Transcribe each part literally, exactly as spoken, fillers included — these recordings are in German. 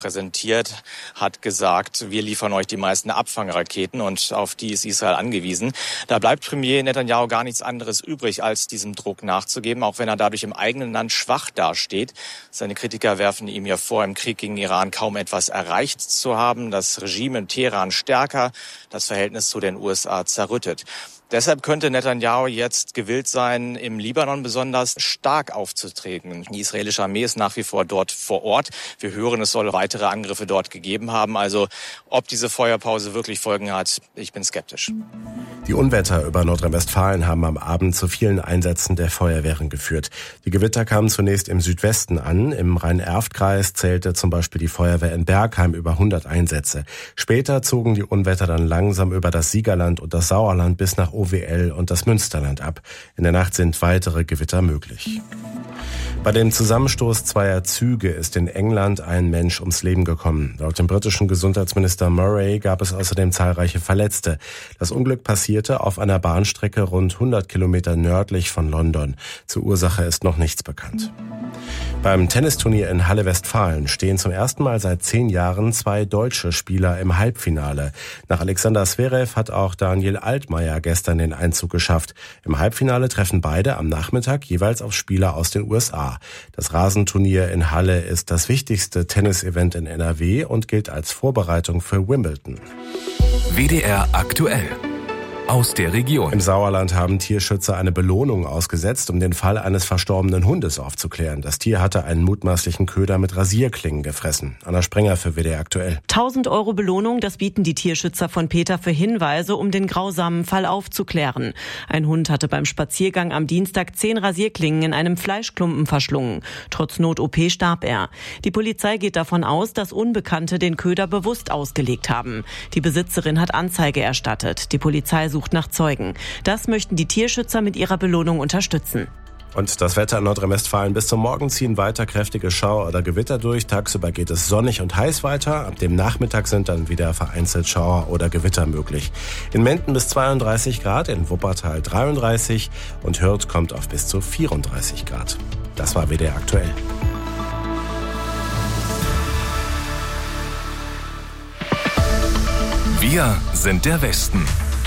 präsentiert, hat gesagt, wir liefern euch die meisten Abfangraketen und auf die ist Israel angewiesen. Da bleibt Premier Netanyahu gar nichts anderes übrig, als diesem Druck nachzugeben, auch wenn er dadurch im eigenen Land schwach dasteht. Seine Kritiker werfen ihm ja vor, im Krieg gegen Iran kaum etwas erreicht zu haben, das Regime in Teheran stärker, das Verhältnis zu den U S A zerrüttet. Deshalb könnte Netanyahu jetzt gewillt sein, im Libanon besonders stark aufzutreten. Die israelische Armee ist nach wie vor dort vor Ort. Wir hören, es soll weitere Angriffe dort gegeben haben. Also ob diese Feuerpause wirklich Folgen hat, ich bin skeptisch. Die Unwetter über Nordrhein-Westfalen haben am Abend zu vielen Einsätzen der Feuerwehren geführt. Die Gewitter kamen zunächst im Südwesten an. Im Rhein-Erft-Kreis zählte zum Beispiel die Feuerwehr in Bergheim über hundert Einsätze. Später zogen die Unwetter dann langsam über das Siegerland und das Sauerland bis nach O W L und das Münsterland ab. In der Nacht sind weitere Gewitter möglich. Bei dem Zusammenstoß zweier Züge ist in England ein Mensch ums Leben gekommen. Laut dem britischen Gesundheitsminister Murray gab es außerdem zahlreiche Verletzte. Das Unglück passierte auf einer Bahnstrecke rund hundert Kilometer nördlich von London. Zur Ursache ist noch nichts bekannt. Beim Tennisturnier in Halle-Westfalen stehen zum ersten Mal seit zehn Jahren zwei deutsche Spieler im Halbfinale. Nach Alexander Zverev hat auch Daniel Altmaier gestern den Einzug geschafft. Im Halbfinale treffen beide am Nachmittag jeweils auf Spieler aus den U S A. Das Rasenturnier in Halle ist das wichtigste Tennisevent in N R W und gilt als Vorbereitung für Wimbledon. W D R aktuell. Aus der Region. Im Sauerland haben Tierschützer eine Belohnung ausgesetzt, um den Fall eines verstorbenen Hundes aufzuklären. Das Tier hatte einen mutmaßlichen Köder mit Rasierklingen gefressen. Anna Sprenger für W D R aktuell. tausend Euro Belohnung, das bieten die Tierschützer von Peter für Hinweise, um den grausamen Fall aufzuklären. Ein Hund hatte beim Spaziergang am Dienstag zehn Rasierklingen in einem Fleischklumpen verschlungen. Trotz Not-O P starb er. Die Polizei geht davon aus, dass Unbekannte den Köder bewusst ausgelegt haben. Die Besitzerin hat Anzeige erstattet. Die Polizei sucht nach Zeugen. Das möchten die Tierschützer mit ihrer Belohnung unterstützen. Und das Wetter in Nordrhein-Westfalen: bis zum Morgen ziehen weiter kräftige Schauer oder Gewitter durch. Tagsüber geht es sonnig und heiß weiter. Ab dem Nachmittag sind dann wieder vereinzelt Schauer oder Gewitter möglich. In Menden bis zweiunddreißig Grad, in Wuppertal dreiunddreißig und Hürth kommt auf bis zu vierunddreißig Grad. Das war W D R aktuell. Wir sind der Westen.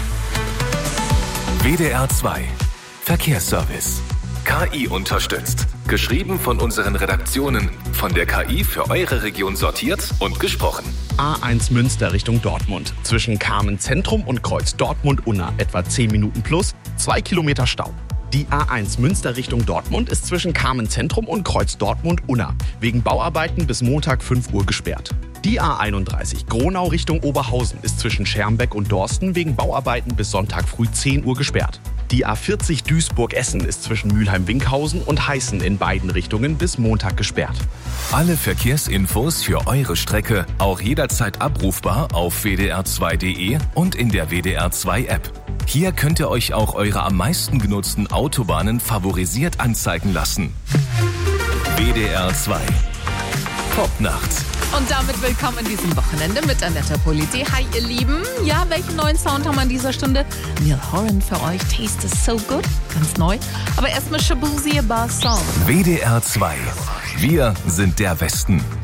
W D R zwei Verkehrsservice. K I unterstützt. Geschrieben von unseren Redaktionen. Von der K I für eure Region sortiert und gesprochen. A eins Münster Richtung Dortmund. Zwischen Kamen Zentrum und Kreuz Dortmund-Unna etwa zehn Minuten plus, zwei Kilometer Stau. Die A eins Münster Richtung Dortmund ist zwischen Kamen Zentrum und Kreuz Dortmund-Unna wegen Bauarbeiten bis Montag fünf Uhr gesperrt. Die A einunddreißig Gronau Richtung Oberhausen ist zwischen Schermbeck und Dorsten wegen Bauarbeiten bis Sonntag früh zehn Uhr gesperrt. Die A vierzig Duisburg-Essen ist zwischen Mülheim-Winkhausen und Heißen in beiden Richtungen bis Montag gesperrt. Alle Verkehrsinfos für eure Strecke auch jederzeit abrufbar auf w d r zwei punkt d e und in der W D R zwei App. Hier könnt ihr euch auch eure am meisten genutzten Autobahnen favorisiert anzeigen lassen. W D R zwei Popnacht. Und damit willkommen in diesem Wochenende mit Annette Politi. Hi ihr Lieben. Ja, welchen neuen Sound haben wir an dieser Stunde? Neil Horan für euch. Taste is so good. Ganz neu. Aber erstmal Shabuzi Bar Song. W D R zwei. Wir sind der Westen.